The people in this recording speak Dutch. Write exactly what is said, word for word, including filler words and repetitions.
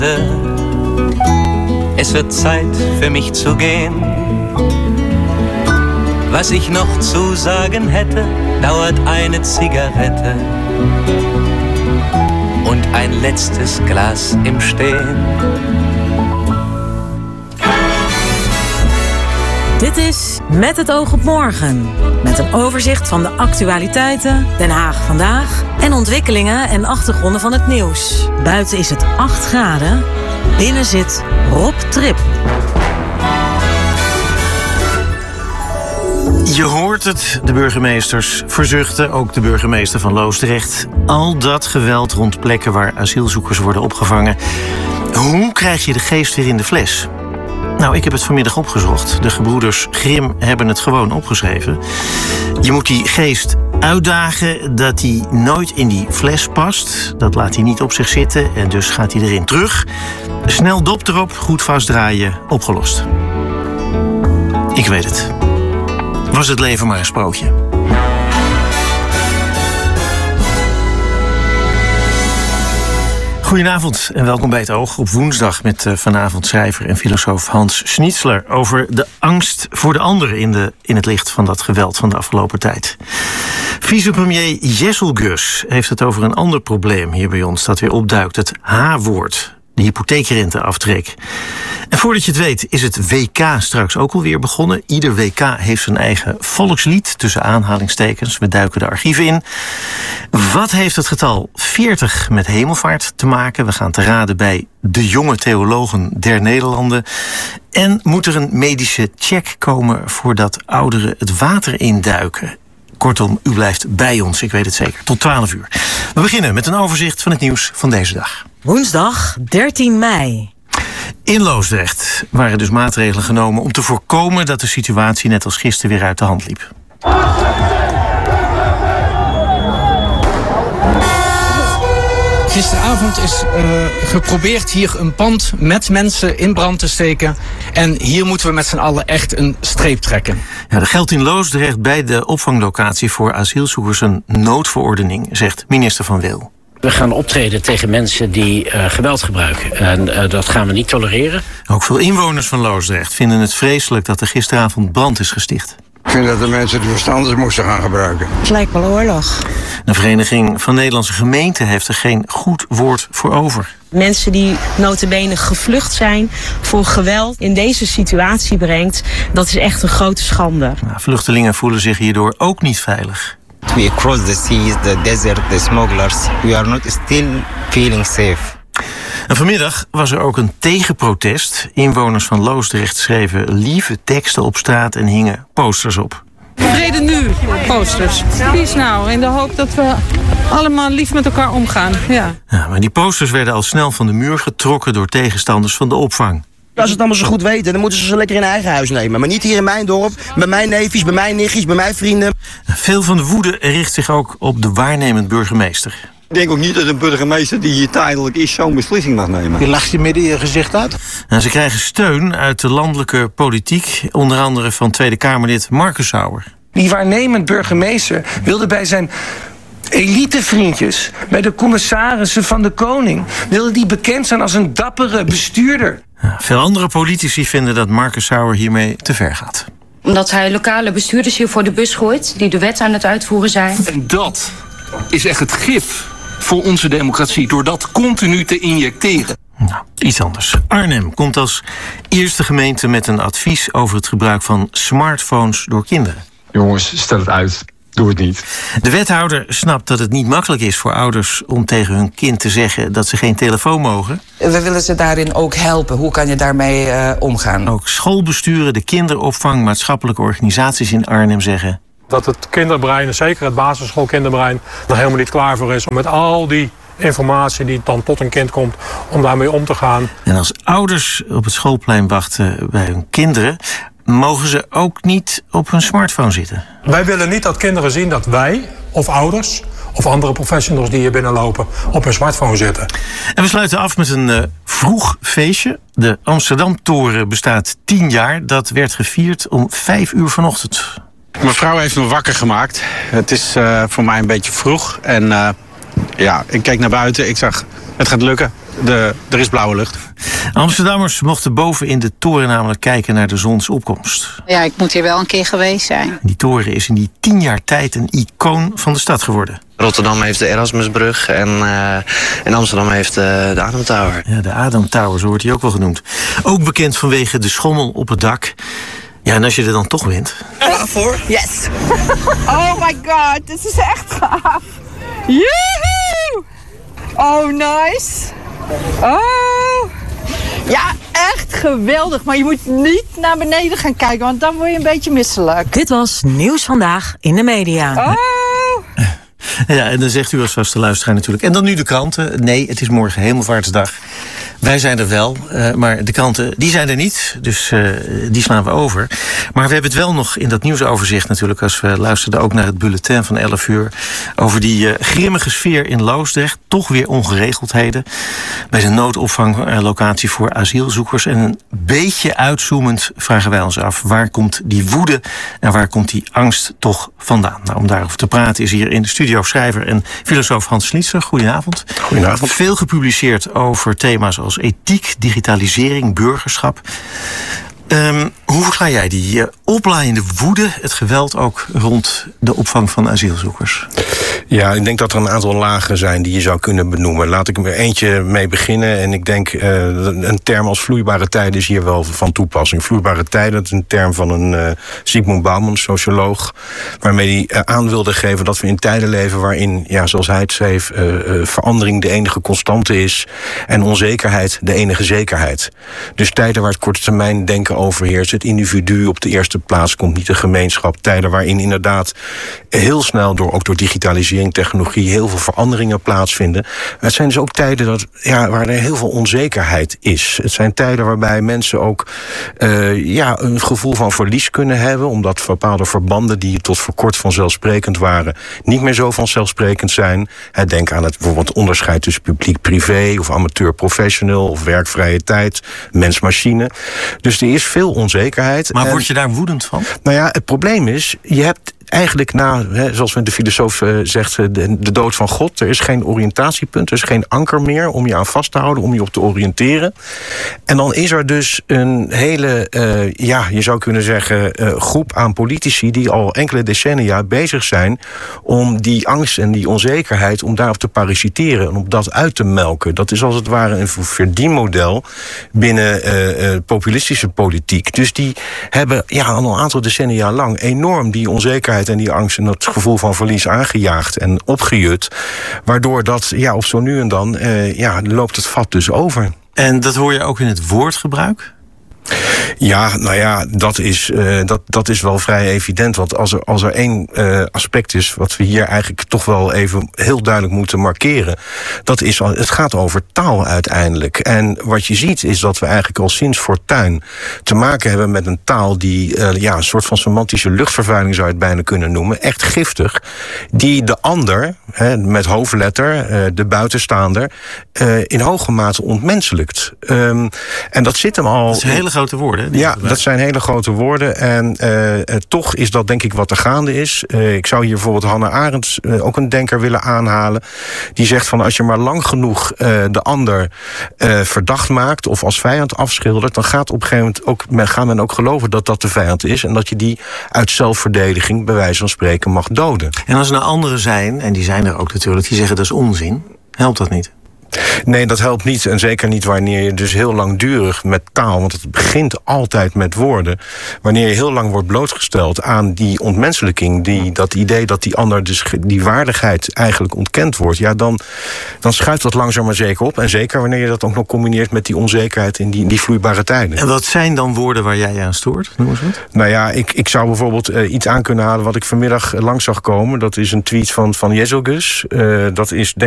Es wird Zeit für mich zu gehen. Was ich noch zu sagen hätte, dauert eine Zigarette und ein letztes Glas im Stehen. Dit is Met het oog op morgen. Met een overzicht van de actualiteiten, Den Haag vandaag en ontwikkelingen en achtergronden van het nieuws. Buiten is het acht graden. Binnen zit Rob Trip. Je hoort het, de burgemeesters verzuchten, ook de burgemeester van Loosdrecht. Al dat geweld rond plekken waar asielzoekers worden opgevangen. Hoe krijg je de geest weer in de fles? Nou, ik heb het vanmiddag opgezocht. De gebroeders Grimm hebben het gewoon opgeschreven. Je moet die geest uitdagen dat hij nooit in die fles past. Dat laat hij niet op zich zitten en dus gaat hij erin terug. Snel dop erop, goed vastdraaien, opgelost. Ik weet het. Was het leven maar een sprookje. Goedenavond en welkom bij het Oog op woensdag met uh, vanavond schrijver en filosoof Hans Schnitzler over de angst voor de ander in, de, in het licht van dat geweld van de afgelopen tijd. Vicepremier Jesselgus heeft het over een ander probleem hier bij ons dat weer opduikt, het H-woord. De hypotheekrenteaftrek. En voordat je het weet is het W K straks ook alweer begonnen. Ieder W K heeft zijn eigen volkslied, tussen aanhalingstekens. We duiken de archieven in. Wat heeft het getal veertig met hemelvaart te maken? We gaan te raden bij de jonge theologen der Nederlanden. En moet er een medische check komen voordat ouderen het water induiken? Kortom, u blijft bij ons, ik weet het zeker. Tot twaalf uur. We beginnen met een overzicht van het nieuws van deze dag. Woensdag dertien mei. In Loosdrecht waren dus maatregelen genomen om te voorkomen dat de situatie net als gisteren weer uit de hand liep. Gisteravond is uh, geprobeerd hier een pand met mensen in brand te steken. En hier moeten we met z'n allen echt een streep trekken. Ja, er geldt in Loosdrecht bij de opvanglocatie voor asielzoekers een noodverordening, zegt minister Van Wil. We gaan optreden tegen mensen die uh, geweld gebruiken. En uh, dat gaan we niet tolereren. Ook veel inwoners van Loosdrecht vinden het vreselijk dat er gisteravond brand is gesticht. Ik vind dat de mensen de verstanders moesten gaan gebruiken. Het lijkt wel oorlog. De Vereniging van Nederlandse Gemeenten heeft er geen goed woord voor over. Mensen die nota bene gevlucht zijn voor geweld in deze situatie brengt, dat is echt een grote schande. Nou, vluchtelingen voelen zich hierdoor ook niet veilig. We cross the seas, the desert, the smugglers. We are not still feeling safe. En vanmiddag was er ook een tegenprotest. Inwoners van Loosdrecht schreven lieve teksten op straat en hingen posters op. Vrede nu, posters. Peace now, in de hoop dat we allemaal lief met elkaar omgaan. Ja. Ja, maar die posters werden al snel van de muur getrokken door tegenstanders van de opvang. Als ze het allemaal zo goed weten, dan moeten ze ze lekker in eigen huis nemen. Maar niet hier in mijn dorp, bij mijn neefjes, bij mijn nichtjes, bij mijn vrienden. Veel van de woede richt zich ook op de waarnemend burgemeester. Ik denk ook niet dat een burgemeester die hier tijdelijk is zo'n beslissing mag nemen. Je lacht je midden in je gezicht uit. En ze krijgen steun uit de landelijke politiek, onder andere van Tweede Kamerlid Marcus Sauer. Die waarnemend burgemeester wilde bij zijn elitevriendjes, bij de commissarissen van de koning, wilde die bekend zijn als een dappere bestuurder. Ja, veel andere politici vinden dat Marcus Sauer hiermee te ver gaat. Omdat hij lokale bestuurders hier voor de bus gooit, die de wet aan het uitvoeren zijn. En dat is echt het gif voor onze democratie, door dat continu te injecteren. Nou, iets anders. Arnhem komt als eerste gemeente met een advies over het gebruik van smartphones door kinderen. Jongens, stel het uit. Doe het niet. De wethouder snapt dat het niet makkelijk is voor ouders om tegen hun kind te zeggen dat ze geen telefoon mogen. We willen ze daarin ook helpen. Hoe kan je daarmee uh, omgaan? Ook schoolbesturen, de kinderopvang, maatschappelijke organisaties in Arnhem zeggen dat het kinderbrein, en zeker het basisschoolkinderbrein, nog helemaal niet klaar voor is om met al die informatie die dan tot een kind komt, om daarmee om te gaan. En als ouders op het schoolplein wachten bij hun kinderen, mogen ze ook niet op hun smartphone zitten. Wij willen niet dat kinderen zien dat wij, of ouders, of andere professionals die hier binnenlopen, op hun smartphone zitten. En we sluiten af met een uh, vroeg feestje. De Amsterdam-toren bestaat tien jaar. Dat werd gevierd om vijf uur vanochtend. Mijn vrouw heeft me wakker gemaakt. Het is uh, voor mij een beetje vroeg. En uh, ja, ik keek naar buiten. Ik zag Het gaat lukken. De, er is blauwe lucht. Amsterdammers mochten boven in de toren namelijk kijken naar de zonsopkomst. Ja, ik moet hier wel een keer geweest zijn. Die toren is in die tien jaar tijd een icoon van de stad geworden. Rotterdam heeft de Erasmusbrug en, uh, en Amsterdam heeft uh, de Adam Tower. Ja, de Adam Tower, zo wordt hij ook wel genoemd. Ook bekend vanwege de schommel op het dak. Ja, en als je er dan toch wint. Klaar voor? Yes! Oh my god, dit is echt gaaf. Joehoe! Oh, nice. Oh. Ja, echt geweldig. Maar je moet niet naar beneden gaan kijken, want dan word je een beetje misselijk. Dit was Nieuws Vandaag in de Media. Oh. Ja, en dan zegt u als vaste luisteraar natuurlijk. En dan nu de kranten. Nee, het is morgen Hemelvaartsdag. Wij zijn er wel, uh, maar de kranten die zijn er niet. Dus uh, die slaan we over. Maar we hebben het wel nog in dat nieuwsoverzicht natuurlijk... als we luisterden ook naar het bulletin van elf uur... over die uh, grimmige sfeer in Loosdrecht. Toch weer ongeregeldheden. Bij de noodopvanglocatie voor asielzoekers. En een beetje uitzoomend vragen wij ons af... waar komt die woede en waar komt die angst toch vandaan? Nou, om daarover te praten is hier in de studio schrijver en filosoof Hans Schnitzler. Goedenavond. Goedenavond. Veel gepubliceerd over thema's als ethiek, digitalisering, burgerschap. Um, hoe verklaar jij die uh, oplaaiende woede, het geweld ook rond de opvang van asielzoekers? Ja, ik denk dat er een aantal lagen zijn die je zou kunnen benoemen. Laat ik er eentje mee beginnen. En ik denk, uh, een term als vloeibare tijden is hier wel van toepassing. Vloeibare tijden, dat is een term van een uh, Zygmunt Bauman, socioloog, waarmee hij uh, aan wilde geven dat we in tijden leven waarin, ja, zoals hij het schreef, uh, uh, verandering de enige constante is en onzekerheid de enige zekerheid. Dus tijden waar het korte termijn denken overheerst, het individu op de eerste plaats komt, niet de gemeenschap. Tijden waarin inderdaad heel snel, door, ook door digitalisering, technologie, heel veel veranderingen plaatsvinden. Het zijn dus ook tijden dat, ja, waar er heel veel onzekerheid is. Het zijn tijden waarbij mensen ook uh, ja, een gevoel van verlies kunnen hebben, omdat bepaalde verbanden die tot voor kort vanzelfsprekend waren, niet meer zo vanzelfsprekend zijn. Denk aan het bijvoorbeeld onderscheid tussen publiek-privé of amateur-professional of werkvrije tijd, mens-machine. Dus er is veel onzekerheid. Maar en, word je daar woedend van? Nou ja, het probleem is, je hebt eigenlijk na, hè, zoals de filosoof uh, zegt, de, de dood van God. Er is geen oriëntatiepunt, er is geen anker meer om je aan vast te houden, om je op te oriënteren. En dan is er dus een hele, uh, ja, je zou kunnen zeggen, uh, groep aan politici die al enkele decennia bezig zijn om die angst en die onzekerheid, om daarop te parasiteren en om dat uit te melken. Dat is als het ware een verdienmodel binnen uh, uh, populistische politiek. Dus die hebben, ja, al een aantal decennia lang enorm die onzekerheid en die angst en dat gevoel van verlies aangejaagd en opgejut. Waardoor dat, ja, op zo nu en dan, uh, ja, loopt het vat dus over. En dat hoor je ook in het woordgebruik? Ja, nou ja, dat is, uh, dat, dat is wel vrij evident. Want als er, als er één uh, aspect is wat we hier eigenlijk toch wel even heel duidelijk moeten markeren, dat is, het gaat over taal uiteindelijk. En wat je ziet is dat we eigenlijk al sinds Fortuyn te maken hebben met een taal die, uh, ja, een soort van semantische luchtvervuiling zou je het bijna kunnen noemen. Echt giftig. Die de ander, hè, met hoofdletter, uh, de buitenstaander, uh, in hoge mate ontmenselijkt. Um, en dat zit hem al. Dat zijn hele grote woorden. Ja, dat zijn hele grote woorden. En uh, uh, toch is dat denk ik wat er gaande is. Uh, ik zou hier bijvoorbeeld Hannah Arendt, uh, ook een denker, willen aanhalen. Die zegt van als je maar lang genoeg uh, de ander uh, verdacht maakt of als vijand afschildert, dan gaat op een gegeven moment ook, men, gaat men ook geloven dat dat de vijand is en dat je die uit zelfverdediging bij wijze van spreken mag doden. En als er nou anderen zijn, en die zijn er ook natuurlijk, die zeggen dat is onzin, helpt dat niet? Nee, dat helpt niet. En zeker niet wanneer je dus heel langdurig met taal, want het begint altijd met woorden, wanneer je heel lang wordt blootgesteld aan die ontmenselijking, die, dat idee dat die ander, dus die waardigheid eigenlijk ontkend wordt, ja, dan, dan schuift dat langzaam maar zeker op. En zeker wanneer je dat ook nog combineert met die onzekerheid in die, die vloeibare tijden. En wat zijn dan woorden waar jij aan stoort? Noem eens wat. Nou ja, ik, ik zou bijvoorbeeld uh, iets aan kunnen halen wat ik vanmiddag langs zag komen. Dat is een tweet van, van Jezelgus. Uh, dat is denk